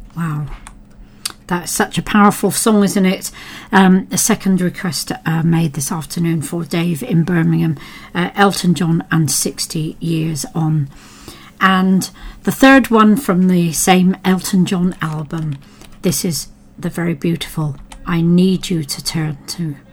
Wow. That's such a powerful song, isn't it? A second request made this afternoon for Dave in Birmingham. Elton John and 60 Years On. And the third one from the same Elton John album. This is the very beautiful I Need You to Turn To.